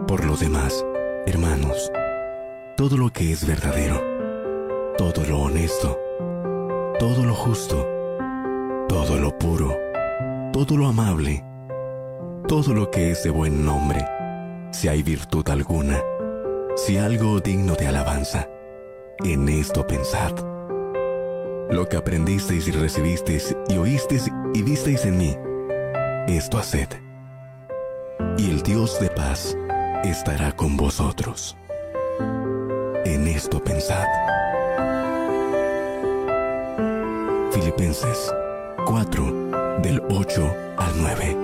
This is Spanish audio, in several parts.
Por lo demás, hermanos, todo lo que es verdadero, todo lo honesto, todo lo justo, todo lo puro, todo lo amable, todo lo que es de buen nombre, si hay virtud alguna, si algo digno de alabanza, en esto pensad. Lo que aprendisteis y recibisteis y oísteis y visteis en mí, esto haced, y el Dios de paz estará con vosotros. En esto pensad. Filipenses 4, del 8 al 9.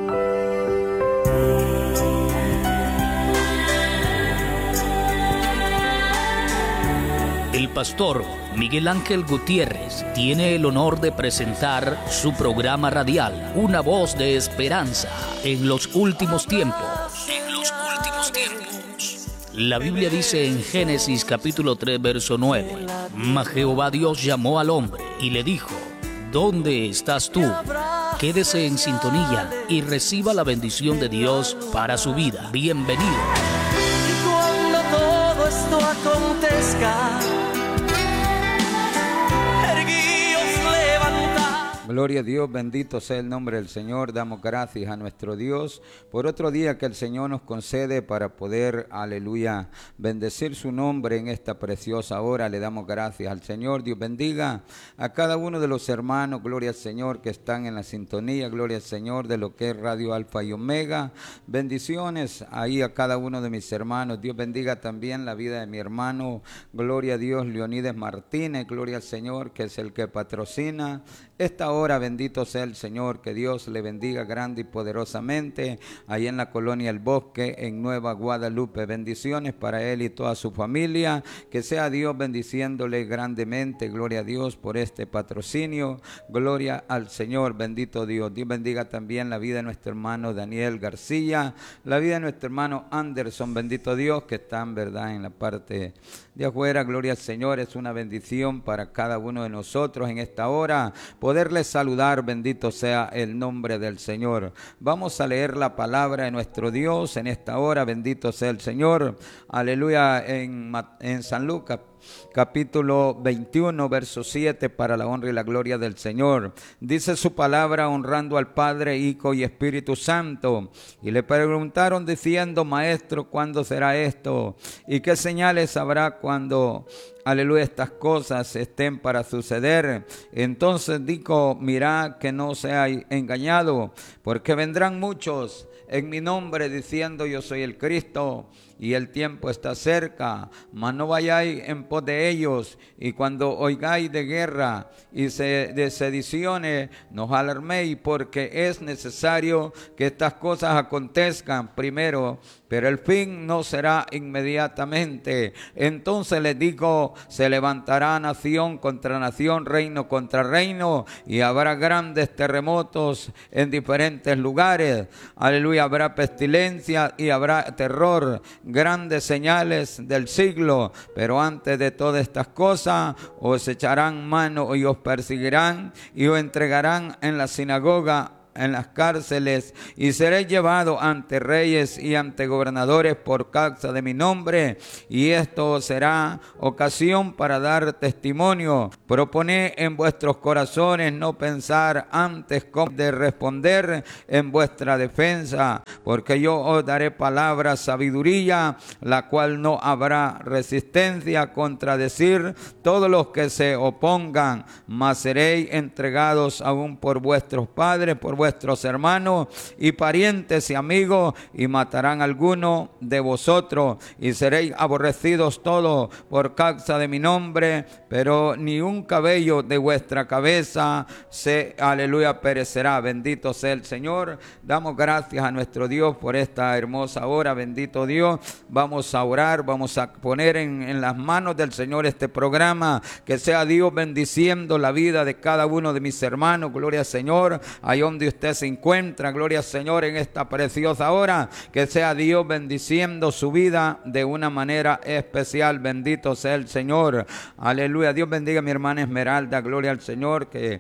El pastor Miguel Ángel Gutiérrez tiene el honor de presentar su programa radial, Una Voz de Esperanza en los últimos tiempos. La Biblia dice en Génesis capítulo 3, verso 9, mas Jehová Dios llamó al hombre y le dijo, ¿dónde estás tú? Quédese en sintonía y reciba la bendición de Dios para su vida. Bienvenido. Y cuando todo esto acontezca, erguíos, levantad. Gloria a Dios, bendito sea el nombre del Señor. Damos gracias a nuestro Dios por otro día que el Señor nos concede para poder, aleluya, bendecir su nombre en esta preciosa hora. Le damos gracias al Señor. Dios bendiga a cada uno de los hermanos, gloria al Señor, que están en la sintonía, gloria al Señor, de lo que es Radio Alfa y Omega. Bendiciones ahí a cada uno de mis hermanos. Dios bendiga también la vida de mi hermano, gloria a Dios, Leonides Martínez, gloria al Señor, que es el que patrocina esta hora. Bendito sea el Señor, que Dios le bendiga grande y poderosamente ahí en la colonia El Bosque, en Nueva Guadalupe. Bendiciones para él y toda su familia, que sea Dios bendiciéndole grandemente. Gloria a Dios por este patrocinio, gloria al Señor, bendito Dios. Dios bendiga también la vida de nuestro hermano Daniel García, la vida de nuestro hermano Anderson, bendito Dios, que están, verdad, en la parte de afuera. Gloria al Señor, es una bendición para cada uno de nosotros en esta hora poderles saludar, bendito sea el nombre del Señor. Vamos a leer la palabra de nuestro Dios en esta hora, bendito sea el Señor, aleluya, en San Lucas capítulo 21, verso 7, para la honra y la gloria del Señor. Dice su palabra, honrando al Padre, Hijo y Espíritu Santo. Y le preguntaron diciendo, Maestro, ¿cuándo será esto? ¿Y qué señales habrá cuando, aleluya, estas cosas estén para suceder? Entonces dijo, mirad que no seáis engañado, porque vendrán muchos en mi nombre diciendo, yo soy el Cristo, y el tiempo está cerca, mas no vayáis en pos de ellos, y cuando oigáis de guerra y de sediciones, no os alarméis, porque es necesario que estas cosas acontezcan primero, pero el fin no será inmediatamente. Entonces les digo, se levantará nación contra nación, reino contra reino, y habrá grandes terremotos en diferentes lugares. Aleluya, habrá pestilencia y habrá terror, grandes señales del siglo. Pero antes de todas estas cosas, os echarán mano y os perseguirán y os entregarán en la sinagoga, en las cárceles, y seré llevado ante reyes y ante gobernadores por causa de mi nombre, y esto será ocasión para dar testimonio. Proponed en vuestros corazones no pensar antes cómo de responder en vuestra defensa, porque yo os daré palabra, sabiduría, la cual no habrá resistencia contra decir todos los que se opongan, mas seréis entregados aún por vuestros padres, por vuestros hermanos y parientes y amigos, y matarán a alguno de vosotros, y seréis aborrecidos todos por causa de mi nombre, pero ni un cabello de vuestra cabeza aleluya, perecerá. Bendito sea el Señor. Damos gracias a nuestro Dios por esta hermosa hora. Bendito Dios. Vamos a orar, vamos a poner en las manos del Señor este programa, que sea Dios bendiciendo la vida de cada uno de mis hermanos. Gloria al Señor, ahí donde usted se encuentra, gloria al Señor, en esta preciosa hora, que sea Dios bendiciendo su vida de una manera especial. Bendito sea el Señor, aleluya. Dios bendiga a mi hermana Esmeralda, gloria al Señor, que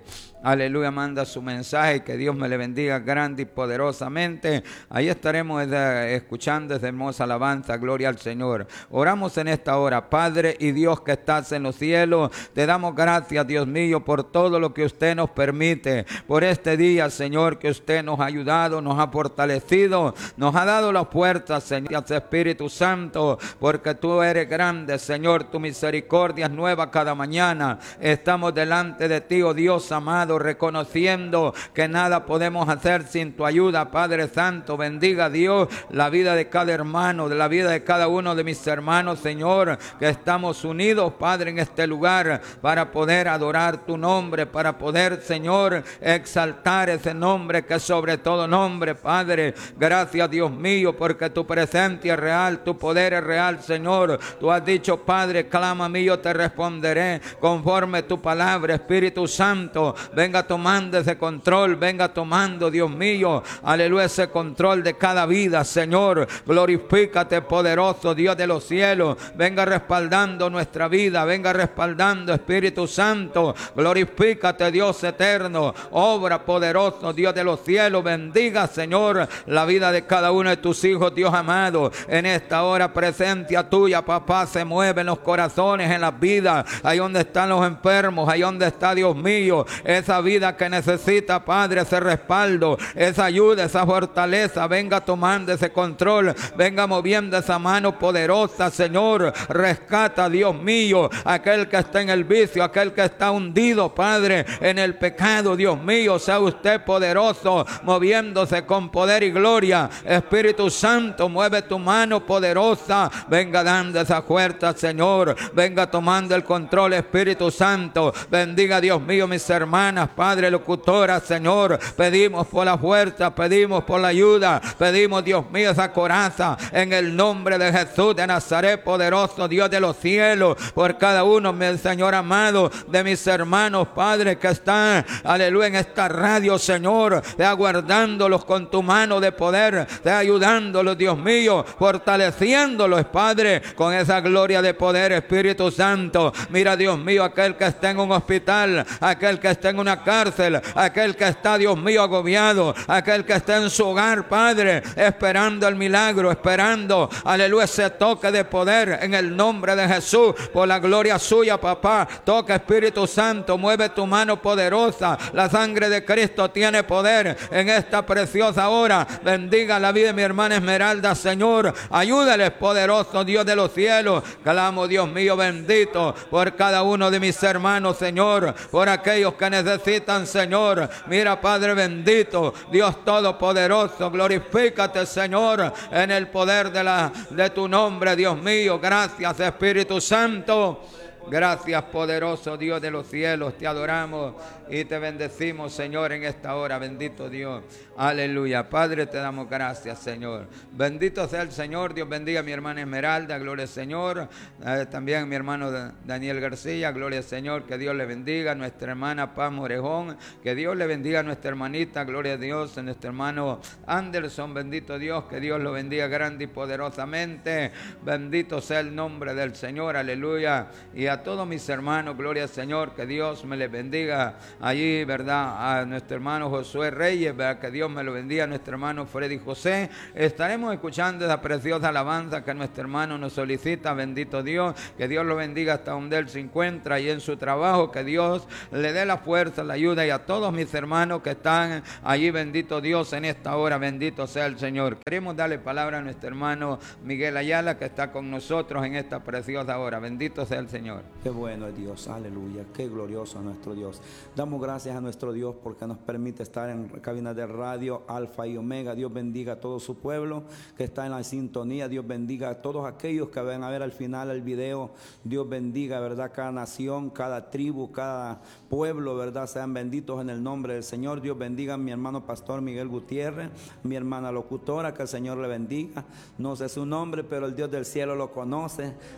aleluya, manda su mensaje, que Dios me le bendiga grande y poderosamente. Ahí estaremos escuchando esa hermosa alabanza, gloria al Señor. Oramos en esta hora. Padre y Dios que estás en los cielos, te damos gracias, Dios mío, por todo lo que usted nos permite, por este día, Señor, que usted nos ha ayudado, nos ha fortalecido, nos ha dado las puertas, Señor, Espíritu Santo, porque tú eres grande, Señor, tu misericordia es nueva cada mañana. Estamos delante de ti, oh Dios amado, reconociendo que nada podemos hacer sin tu ayuda, Padre Santo. Bendiga Dios la vida de cada hermano, de la vida de cada uno de mis hermanos, Señor, que estamos unidos, Padre, en este lugar para poder adorar tu nombre, para poder, Señor, exaltar ese nombre que es sobre todo nombre, Padre. Gracias, Dios mío, porque tu presencia es real, tu poder es real, Señor. Tú has dicho, Padre, clama a mí, yo te responderé conforme tu palabra. Espíritu Santo, venga tomando ese control, venga tomando, Dios mío, aleluya, ese control de cada vida, Señor. Glorifícate, poderoso Dios de los cielos, venga respaldando nuestra vida, venga respaldando, Espíritu Santo. Glorifícate, Dios eterno, obra poderoso Dios de los cielos. Bendiga, Señor, la vida de cada uno de tus hijos, Dios amado. En esta hora presencia tuya, papá, se mueve en los corazones, en las vidas, ahí donde están los enfermos, ahí donde está, Dios mío, esa vida que necesita, Padre, ese respaldo, esa ayuda, esa fortaleza. Venga tomando ese control, venga moviendo esa mano poderosa, Señor. Rescata, Dios mío, aquel que está en el vicio, aquel que está hundido, Padre, en el pecado, Dios mío. Sea usted poderoso, moviéndose con poder y gloria. Espíritu Santo, mueve tu mano poderosa, venga dando esa fuerza, Señor. Venga tomando el control, Espíritu Santo. Bendiga, Dios mío, mis hermanas, Padre, locutoras, Señor. Pedimos por la fuerza, pedimos por la ayuda, pedimos, Dios mío, esa coraza en el nombre de Jesús de Nazaret, poderoso Dios de los cielos, por cada uno, mi Señor amado, de mis hermanos, Padre, que están, aleluya, en esta radio, Señor, aguardándolos con tu mano de poder, ayudándolos, Dios mío, fortaleciéndolos, Padre, con esa gloria de poder, Espíritu Santo. Mira, Dios mío, aquel que está en un hospital, aquel que está en una cárcel, aquel que está, Dios mío, agobiado, aquel que está en su hogar, Padre, esperando el milagro, esperando, aleluya, ese toque de poder en el nombre de Jesús, por la gloria suya, papá. Toca, Espíritu Santo, mueve tu mano poderosa. La sangre de Cristo tiene poder en esta preciosa hora. Bendiga la vida de mi hermana Esmeralda, Señor. Ayúdales, poderoso Dios de los cielos. Clamo, Dios mío, bendito, por cada uno de mis hermanos, Señor, por aquellos que necesitan, Señor. Mira, Padre bendito, Dios todopoderoso, glorifícate, Señor, en el poder de tu nombre, Dios mío. Gracias, Espíritu Santo. Gracias, poderoso Dios de los cielos. Te adoramos y te bendecimos, Señor, en esta hora. Bendito Dios. Aleluya. Padre, te damos gracias, Señor. Bendito sea el Señor. Dios bendiga a mi hermana Esmeralda. Gloria al Señor. También a mi hermano Daniel García. Gloria al Señor. Que Dios le bendiga. Nuestra hermana Paz Morejón. Que Dios le bendiga a nuestra hermanita. Gloria a Dios. A nuestro hermano Anderson. Bendito Dios. Que Dios lo bendiga grande y poderosamente. Bendito sea el nombre del Señor. Aleluya. Y a todos mis hermanos, gloria al Señor, que Dios me les bendiga allí, ¿verdad? A nuestro hermano Josué Reyes, ¿verdad? Que Dios me lo bendiga, a nuestro hermano Freddy José. Estaremos escuchando esa preciosa alabanza que nuestro hermano nos solicita, bendito Dios, que Dios lo bendiga hasta donde él se encuentra y en su trabajo, que Dios le dé la fuerza, la ayuda, y a todos mis hermanos que están allí, bendito Dios, en esta hora, bendito sea el Señor. Queremos darle palabra a nuestro hermano Miguel Ayala, que está con nosotros en esta preciosa hora. Bendito sea el Señor. Qué bueno es Dios, aleluya, qué glorioso es nuestro Dios. Damos gracias a nuestro Dios porque nos permite estar en cabina de radio Alfa y Omega. Dios bendiga a todo su pueblo que está en la sintonía. Dios bendiga a todos aquellos que van a ver al final el video. Dios bendiga, ¿verdad? Cada nación, cada tribu, cada pueblo, ¿verdad? Sean benditos en el nombre del Señor. Dios bendiga a mi hermano pastor Miguel Gutiérrez, mi hermana locutora, que el Señor le bendiga. No sé su nombre, pero el Dios del cielo lo conoce.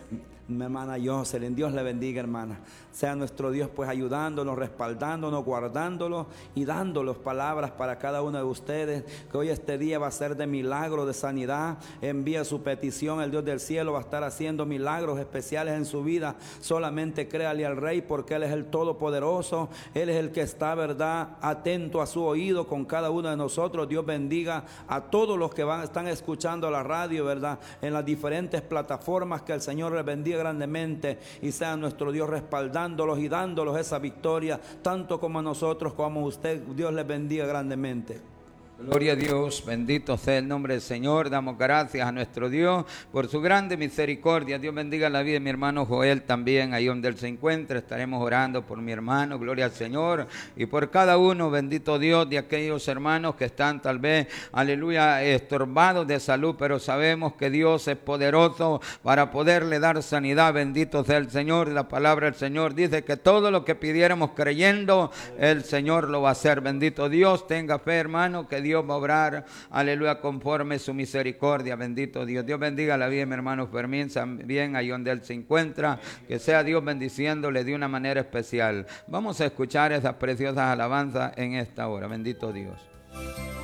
mi hermana Jocelyn. Dios le bendiga, hermana. Sea nuestro Dios pues ayudándonos, respaldándonos, guardándolos y dándolos palabras para cada uno de ustedes, que hoy este día va a ser de milagro, de sanidad. Envía su petición, el Dios del cielo va a estar haciendo milagros especiales en su vida. Solamente créale al Rey, porque Él es el Todopoderoso. Él es el que está, verdad, atento a su oído con cada uno de nosotros. Dios bendiga a todos los que están escuchando la radio, verdad, en las diferentes plataformas. Que el Señor les bendiga grandemente y sea nuestro Dios respaldándolos y dándolos esa victoria, tanto como a nosotros como a usted. Dios les bendiga grandemente. Gloria a Dios, bendito sea el nombre del Señor. Damos gracias a nuestro Dios por su grande misericordia. Dios bendiga la vida de mi hermano Joel también, ahí donde él se encuentra. Estaremos orando por mi hermano, gloria al Señor, y por cada uno, bendito Dios, de aquellos hermanos que están tal vez, aleluya, estorbados de salud, pero sabemos que Dios es poderoso para poderle dar sanidad. Bendito sea el Señor. La palabra del Señor dice que todo lo que pidiéramos creyendo, el Señor lo va a hacer. Bendito Dios, tenga fe, hermano, que Dios va a obrar, aleluya, conforme su misericordia. Bendito Dios. Dios bendiga la vida de mi hermano Fermín también, ahí donde él se encuentra. Que sea Dios bendiciéndole de una manera especial. Vamos a escuchar esas preciosas alabanzas en esta hora. Bendito Dios.